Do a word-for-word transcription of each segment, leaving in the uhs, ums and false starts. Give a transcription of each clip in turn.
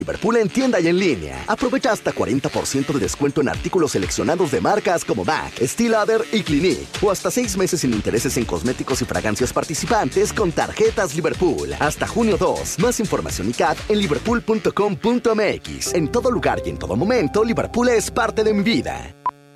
Liverpool en tienda y en línea. Aprovecha hasta cuarenta por ciento de descuento en artículos seleccionados de marcas como M A C, Steel Lauder y Clinique. O hasta seis meses sin intereses en cosméticos y fragancias participantes con tarjetas Liverpool. Hasta junio dos. Más información y C A T en liverpool punto com punto m x. En todo lugar y en todo momento, Liverpool es parte de mi vida.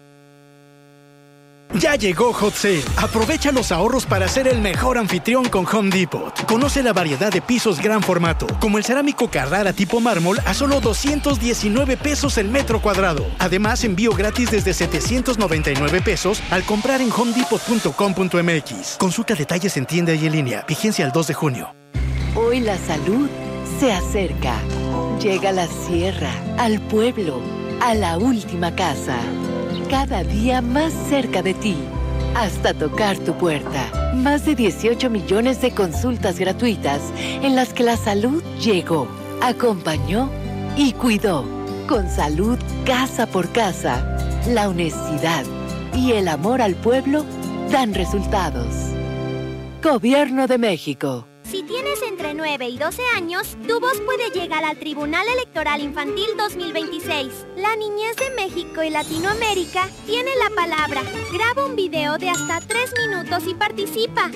Ya llegó Hot Sale. Aprovecha los ahorros para ser el mejor anfitrión con Home Depot. Conoce la variedad de pisos gran formato, como el cerámico Carrara tipo mármol a solo doscientos diecinueve pesos el metro cuadrado. Además, envío gratis desde setecientos noventa y nueve pesos al comprar en home depot punto com punto m x. Consulta detalles en tienda y en línea. Vigencia el dos de junio. Hoy la salud se acerca. Llega a la sierra, al pueblo, a la última casa. Cada día más cerca de ti, hasta tocar tu puerta. Más de dieciocho millones de consultas gratuitas en las que la salud llegó, acompañó y cuidó. Con salud casa por casa, la honestidad y el amor al pueblo dan resultados. Gobierno de México. Si tienes entre nueve y doce años, tu voz puede llegar al Tribunal Electoral Infantil dos mil veintiséis. La niñez de México y Latinoamérica tiene la palabra. Graba un video de hasta tres minutos y participa.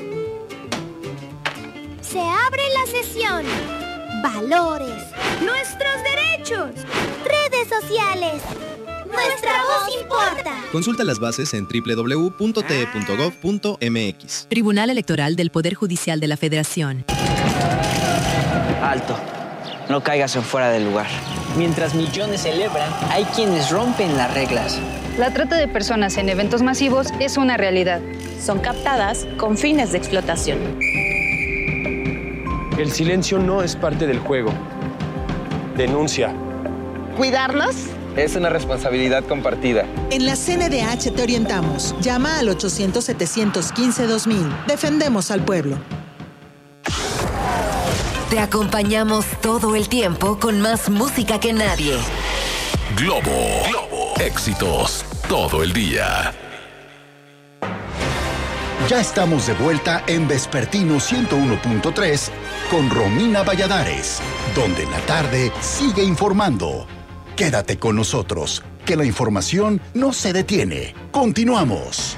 Se abre la sesión. Valores. Nuestros derechos. Redes sociales. Nuestra voz importa. Consulta las bases en doble u doble u doble u punto t e punto gov punto m x. Tribunal Electoral del Poder Judicial de la Federación. Alto. No caigas en fuera del lugar. Mientras millones celebran, hay quienes rompen las reglas. La trata de personas en eventos masivos es una realidad. Son captadas con fines de explotación. El silencio no es parte del juego. Denuncia. ¿Cuidarnos? Es una responsabilidad compartida. En la C N D H te orientamos. Llama al ochocientos, setecientos quince, dos mil. Defendemos al pueblo. Te acompañamos todo el tiempo con más música que nadie. Globo. Globo. Éxitos todo el día. Ya estamos de vuelta en Vespertino ciento uno punto tres con Romina Valladares, donde la tarde sigue informando. Quédate con nosotros, que la información no se detiene. Continuamos.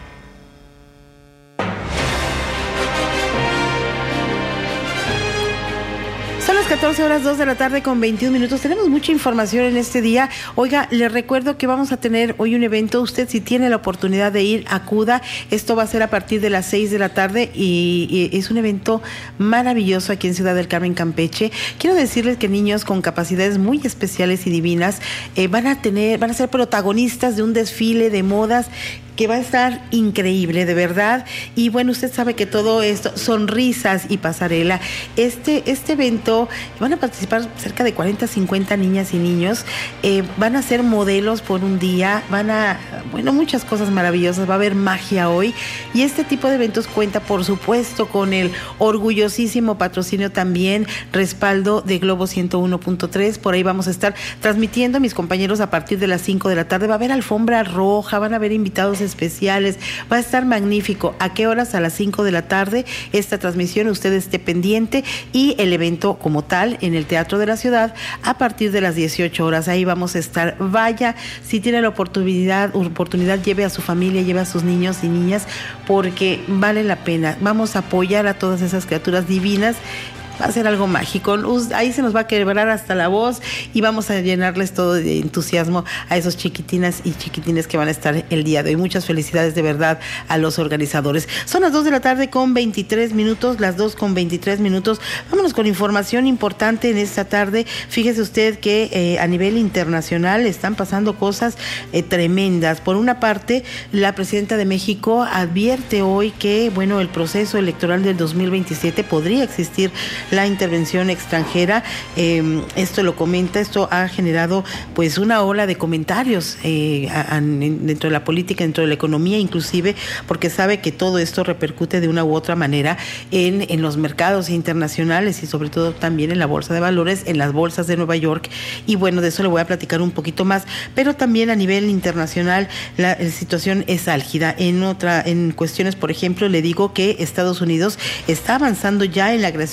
Son las catorce horas dos de la tarde con veintiún minutos. Tenemos mucha información en este día. Oiga, les recuerdo que vamos a tener hoy un evento. Usted, si tiene la oportunidad de ir, acuda. Esto va a ser a partir de las seis de la tarde y, y es un evento maravilloso aquí en Ciudad del Carmen, Campeche. Quiero decirles que niños con capacidades muy especiales y divinas eh, van a tener, van a ser protagonistas de un desfile de modas que va a estar increíble, de verdad. Y bueno, usted sabe que todo esto, sonrisas y pasarela. Este, este evento, van a participar cerca de cuarenta, cincuenta niñas y niños. Eh, van a ser modelos por un día, van a, bueno, muchas cosas maravillosas. Va a haber magia hoy. Y este tipo de eventos cuenta, por supuesto, con el orgullosísimo patrocinio también, respaldo de Globo ciento uno punto tres. Por ahí vamos a estar transmitiendo, mis compañeros, a partir de las cinco de la tarde. Va a haber alfombra roja, van a haber invitados especiales, va a estar magnífico. ¿A qué horas? A las cinco de la tarde esta transmisión, usted esté pendiente, y el evento como tal en el Teatro de la Ciudad a partir de las dieciocho horas. Ahí vamos a estar. Vaya, si tiene la oportunidad, oportunidad lleve a su familia, lleve a sus niños y niñas, porque vale la pena. Vamos a apoyar a todas esas criaturas divinas. Va a ser algo mágico. Ahí se nos va a quebrar hasta la voz y vamos a llenarles todo de entusiasmo a esos chiquitinas y chiquitines que van a estar el día de hoy. Muchas felicidades de verdad a los organizadores. Son las dos de la tarde con veintitrés minutos, las dos con veintitrés minutos. Vámonos con información importante en esta tarde. Fíjese usted que eh, a nivel internacional están pasando cosas eh, tremendas. Por una parte, la presidenta de México advierte hoy que, bueno, el proceso electoral del dos mil veintisiete podría existir la intervención extranjera. Eh, esto lo comenta, esto ha generado pues una ola de comentarios eh, a, a, dentro de la política, dentro de la economía inclusive, porque sabe que todo esto repercute de una u otra manera en, en los mercados internacionales y sobre todo también en la bolsa de valores, en las bolsas de Nueva York. Y bueno, de eso le voy a platicar un poquito más, pero también a nivel internacional la, la situación es álgida. En otra, en cuestiones, por ejemplo, le digo que Estados Unidos está avanzando ya en la creación de un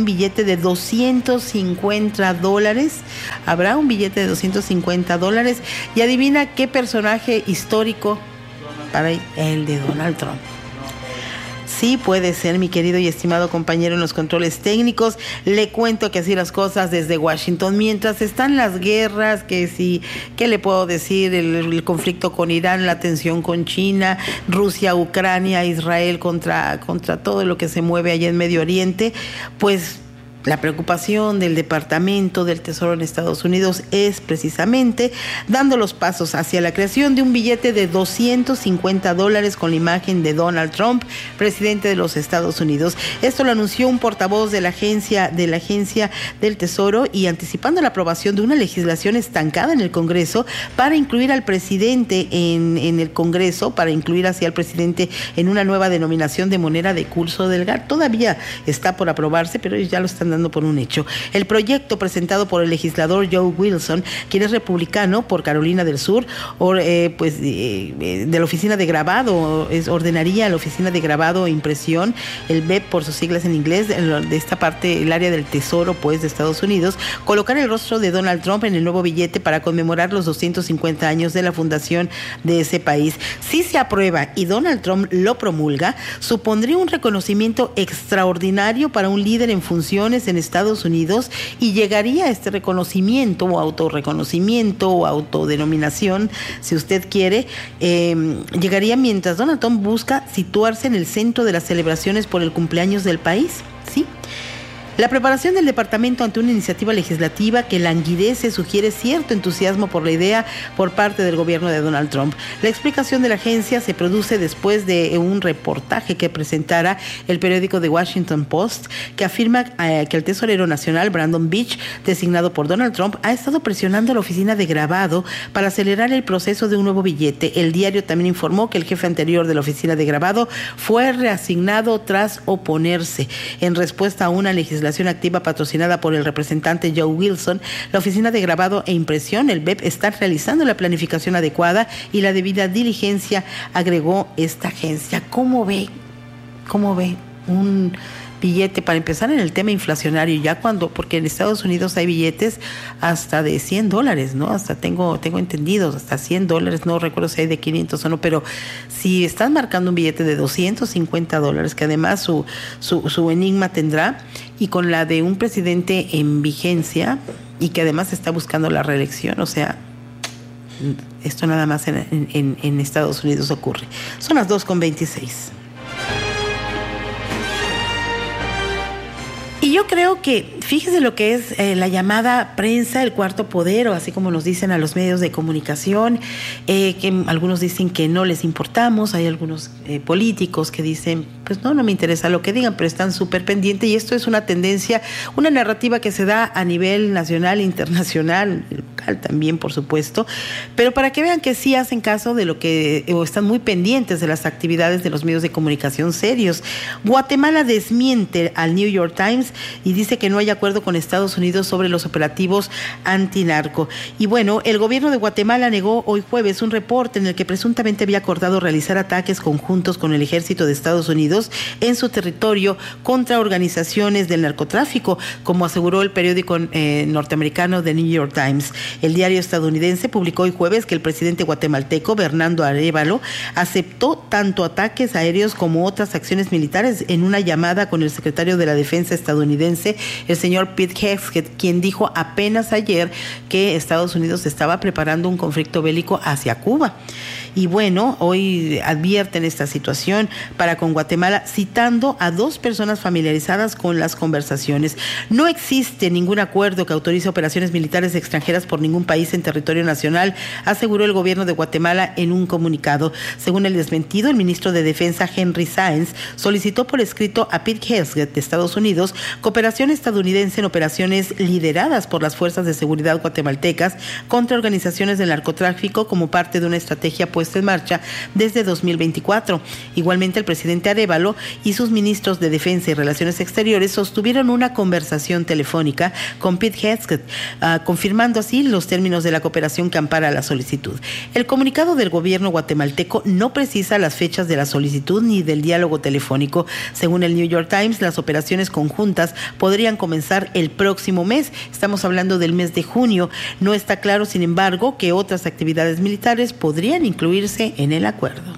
un billete de doscientos cincuenta dólares. Habrá un billete de doscientos cincuenta dólares. Y adivina qué personaje histórico para el de Donald Trump. Sí puede ser, mi querido y estimado compañero en los controles técnicos. Le cuento que así las cosas desde Washington. Mientras están las guerras, que sí, ¿qué le puedo decir? El, el conflicto con Irán, la tensión con China, Rusia, Ucrania, Israel contra, contra todo lo que se mueve allá en Medio Oriente, pues la preocupación del Departamento del Tesoro en Estados Unidos es precisamente dando los pasos hacia la creación de un billete de doscientos cincuenta dólares con la imagen de Donald Trump, presidente de los Estados Unidos. Esto lo anunció un portavoz de la agencia de la agencia del Tesoro y anticipando la aprobación de una legislación estancada en el Congreso para incluir al presidente en, en el Congreso, para incluir así al presidente en una nueva denominación de moneda de curso del G A R. Todavía está por aprobarse, pero ellos ya lo están dando por un hecho. El proyecto presentado por el legislador Joe Wilson, quien es republicano por Carolina del Sur, or, eh, pues eh, de la oficina de grabado, es, ordenaría a la oficina de grabado e impresión, el B E P por sus siglas en inglés, de esta parte, el área del Tesoro pues de Estados Unidos, colocar el rostro de Donald Trump en el nuevo billete para conmemorar los doscientos cincuenta años de la fundación de ese país. Si se aprueba y Donald Trump lo promulga, supondría un reconocimiento extraordinario para un líder en funciones en Estados Unidos y llegaría a este reconocimiento o autorreconocimiento o autodenominación, si usted quiere, eh, llegaría mientras Donald Trump busca situarse en el centro de las celebraciones por el cumpleaños del país, ¿sí? La preparación del departamento ante una iniciativa legislativa que languidece sugiere cierto entusiasmo por la idea por parte del gobierno de Donald Trump. La explicación de la agencia se produce después de un reportaje que presentara el periódico The Washington Post, que afirma eh, que el tesorero nacional Brandon Beach, designado por Donald Trump, ha estado presionando a la oficina de grabado para acelerar el proceso de un nuevo billete. El diario también informó que el jefe anterior de la oficina de grabado fue reasignado tras oponerse. En respuesta a una legislación activa patrocinada por el representante Joe Wilson, la oficina de grabado e impresión, el B E P, está realizando la planificación adecuada y la debida diligencia, agregó esta agencia. ¿Cómo ve? ¿Cómo ve un billete para empezar en el tema inflacionario? Ya cuando, porque en Estados Unidos hay billetes hasta de cien dólares, ¿no? Hasta tengo, tengo entendido, hasta cien dólares, no recuerdo si hay de quinientos o no, pero si están marcando un billete de doscientos cincuenta dólares, que además su, su, su enigma tendrá, y con la de un presidente en vigencia y que además está buscando la reelección, o sea, esto nada más en, en, en Estados Unidos ocurre. Son las dos con veintiséis. Y yo creo que, fíjese lo que es eh, la llamada prensa, el cuarto poder, o así como nos dicen a los medios de comunicación, eh, que algunos dicen que no les importamos, hay algunos eh, políticos que dicen, pues no, no me interesa lo que digan, pero están súper pendientes, y esto es una tendencia, una narrativa que se da a nivel nacional, internacional, local también, por supuesto, pero para que vean que sí hacen caso de lo que, o están muy pendientes de las actividades de los medios de comunicación serios. Guatemala desmiente al New York Times y dice que no hay acuerdo con Estados Unidos sobre los operativos antinarco. Y bueno, el gobierno de Guatemala negó hoy jueves un reporte en el que presuntamente había acordado realizar ataques conjuntos con el ejército de Estados Unidos en su territorio contra organizaciones del narcotráfico, como aseguró el periódico eh, norteamericano The New York Times. El diario estadounidense publicó hoy jueves que el presidente guatemalteco, Bernardo Arévalo, aceptó tanto ataques aéreos como otras acciones militares en una llamada con el secretario de la Defensa estadounidense, el señor Pete Hegseth, quien dijo apenas ayer que Estados Unidos estaba preparando un conflicto bélico hacia Cuba. Y bueno, hoy advierten esta situación para con Guatemala, citando a dos personas familiarizadas con las conversaciones. No existe ningún acuerdo que autorice operaciones militares extranjeras por ningún país en territorio nacional, aseguró el gobierno de Guatemala en un comunicado. Según el desmentido, el ministro de Defensa Henry Sáenz solicitó por escrito a Pete Hegseth de Estados Unidos cooperación estadounidense en operaciones lideradas por las fuerzas de seguridad guatemaltecas contra organizaciones del narcotráfico como parte de una estrategia puesta puesta en marcha desde dos mil veinticuatro. Igualmente, el presidente Arévalo y sus ministros de Defensa y Relaciones Exteriores sostuvieron una conversación telefónica con Pete Hegseth, uh, confirmando así los términos de la cooperación que ampara la solicitud. El comunicado del gobierno guatemalteco no precisa las fechas de la solicitud ni del diálogo telefónico. Según el New York Times, las operaciones conjuntas podrían comenzar el próximo mes. Estamos hablando del mes de junio. No está claro, sin embargo, que otras actividades militares podrían incluirse en el acuerdo.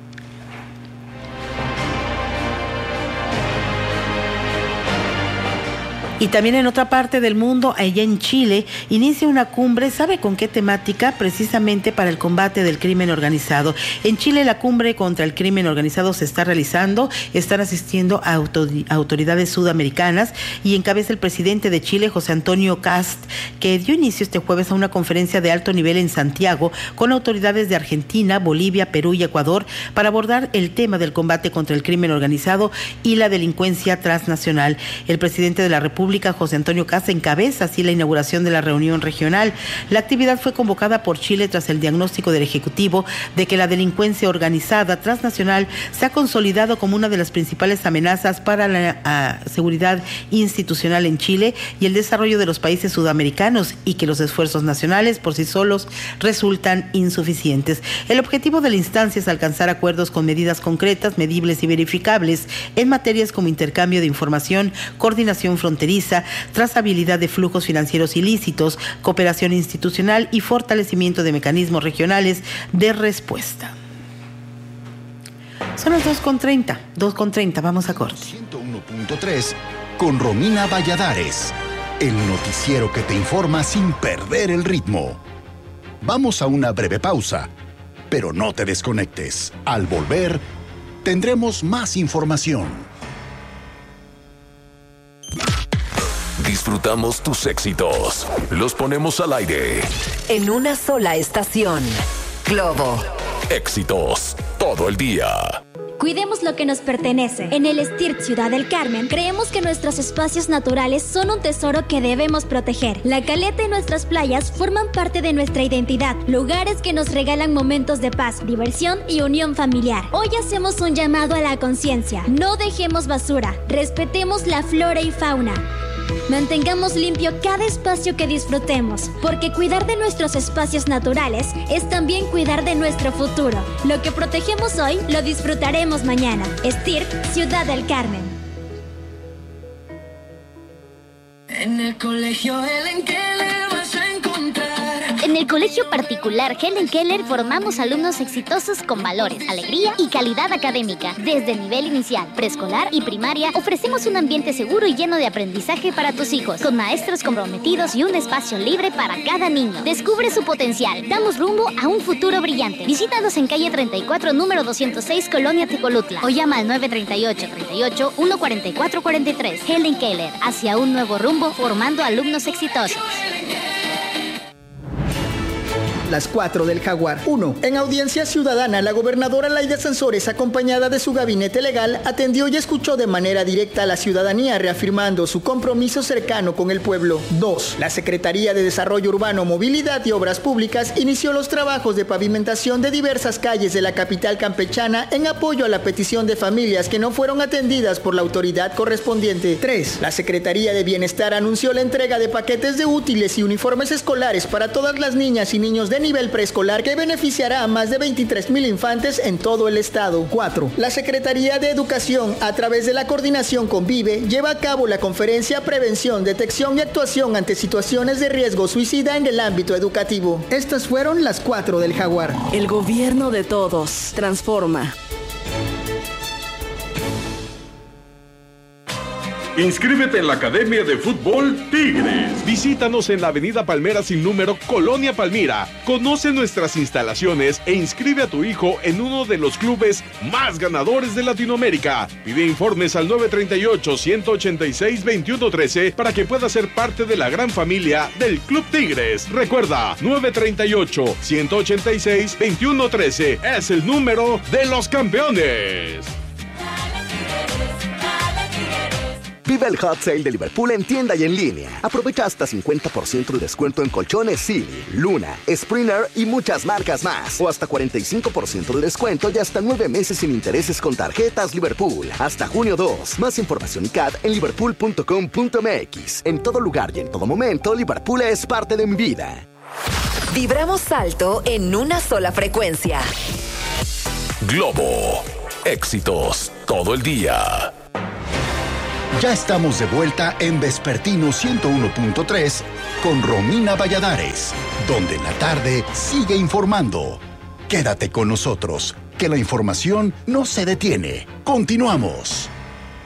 Y también en otra parte del mundo, allá en Chile, inicia una cumbre, ¿sabe con qué temática? Precisamente para el combate del crimen organizado. En Chile, la cumbre contra el crimen organizado se está realizando, están asistiendo a autoridades sudamericanas y encabeza el presidente de Chile, José Antonio Kast, que dio inicio este jueves a una conferencia de alto nivel en Santiago con autoridades de Argentina, Bolivia, Perú y Ecuador para abordar el tema del combate contra el crimen organizado y la delincuencia transnacional. El presidente de la República, José Antonio Kast, encabeza así la inauguración de la reunión regional. La actividad fue convocada por Chile tras el diagnóstico del Ejecutivo de que la delincuencia organizada transnacional se ha consolidado como una de las principales amenazas para la uh, seguridad institucional en Chile y el desarrollo de los países sudamericanos, y que los esfuerzos nacionales por sí solos resultan insuficientes. El objetivo de la instancia es alcanzar acuerdos con medidas concretas, medibles y verificables en materias como intercambio de información, coordinación fronteriza, trazabilidad de flujos financieros ilícitos, cooperación institucional y fortalecimiento de mecanismos regionales de respuesta. Son las dos con treinta, dos con treinta, vamos a corte. ciento uno punto tres con Romina Valladares, el noticiero que te informa sin perder el ritmo. Vamos a una breve pausa, pero no te desconectes. Al volver, tendremos más información. Disfrutamos tus éxitos. Los ponemos al aire. En una sola estación. Globo. Éxitos todo el día. Cuidemos lo que nos pertenece. En el STIRT Ciudad del Carmen, creemos que nuestros espacios naturales son un tesoro que debemos proteger. La caleta y nuestras playas forman parte de nuestra identidad, lugares que nos regalan momentos de paz, diversión y unión familiar. Hoy hacemos un llamado a la conciencia. No dejemos basura, respetemos la flora y fauna. Mantengamos limpio cada espacio que disfrutemos, porque cuidar de nuestros espacios naturales es también cuidar de nuestro futuro. Lo que protegemos hoy, lo disfrutaremos mañana. STIRT, Ciudad del Carmen. En el colegio Helen Keller vas a encontrar. En el colegio particular Helen Keller formamos alumnos exitosos con valores, alegría y calidad académica. Desde nivel inicial, preescolar y primaria, ofrecemos un ambiente seguro y lleno de aprendizaje para tus hijos, con maestros comprometidos y un espacio libre para cada niño. Descubre su potencial. Damos rumbo a un futuro brillante. Visítanos en calle treinta y cuatro, número doscientos seis, Colonia Tecolutla, o llama al nueve tres ocho, tres ocho, uno cuatro cuatro cuatro tres. Helen Keller, hacia un nuevo rumbo, formando alumnos exitosos. Las cuatro del Jaguar. uno. En audiencia ciudadana, la gobernadora Laida Sansores, acompañada de su gabinete legal, atendió y escuchó de manera directa a la ciudadanía, reafirmando su compromiso cercano con el pueblo. dos. La Secretaría de Desarrollo Urbano, Movilidad y Obras Públicas inició los trabajos de pavimentación de diversas calles de la capital campechana en apoyo a la petición de familias que no fueron atendidas por la autoridad correspondiente. tres. La Secretaría de Bienestar anunció la entrega de paquetes de útiles y uniformes escolares para todas las niñas y niños de nivel preescolar, que beneficiará a más de veintitrés mil infantes en todo el estado. cuatro. La Secretaría de Educación, a través de la coordinación con Vive, lleva a cabo la conferencia Prevención, Detección y Actuación ante situaciones de riesgo suicida en el ámbito educativo. Estas fueron las cuatro del Jaguar. El gobierno de todos transforma. Inscríbete en la Academia de Fútbol Tigres. Visítanos en la Avenida Palmera sin número, Colonia Palmira. Conoce nuestras instalaciones e inscribe a tu hijo en uno de los clubes más ganadores de Latinoamérica. Pide informes al nueve tres ocho, uno ocho seis, dos uno uno tres para que pueda ser parte de la gran familia del Club Tigres. Recuerda, nueve tres ocho, uno ocho seis, dos uno uno tres es el número de los campeones. Vive el Hot Sale de Liverpool en tienda y en línea. Aprovecha hasta cincuenta por ciento de descuento en colchones Silly, Luna, Springer y muchas marcas más. O hasta cuarenta y cinco por ciento de descuento y hasta nueve meses sin intereses con tarjetas Liverpool. Hasta junio dos. Más información y C A D en liverpool punto com punto m x. En todo lugar y en todo momento, Liverpool es parte de mi vida. Vibramos alto en una sola frecuencia. Globo. Éxitos todo el día. Ya estamos de vuelta en Vespertino ciento uno punto tres con Romina Valladares, donde la tarde sigue informando. Quédate con nosotros, que la información no se detiene. Continuamos.